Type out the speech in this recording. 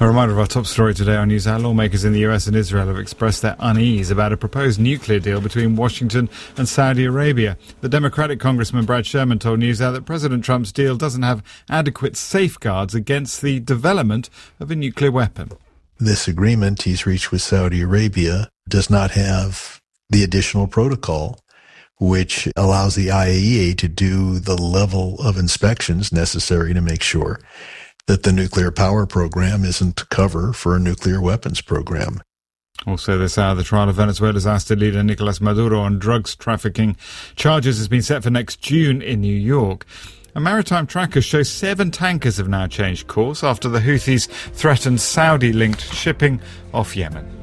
A reminder of our top story today on NewsHour. Lawmakers in the US and Israel have expressed their unease about a proposed nuclear deal between Washington and Saudi Arabia. The Democratic Congressman Brad Sherman told NewsHour that President Trump's deal doesn't have adequate safeguards against the development of a nuclear weapon. This agreement he's reached with Saudi Arabia does not have the additional protocol which allows the IAEA to do the level of inspections necessary to make sure that the nuclear power program isn't cover for a nuclear weapons program. Also this hour, the trial of Venezuela's ousted leader Nicolas Maduro on drugs trafficking charges has been set for next June in New York. And maritime trackers show 7 tankers have now changed course after the Houthis threatened Saudi-linked shipping off Yemen.